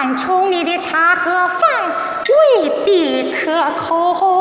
三重你的茶和饭未必可口。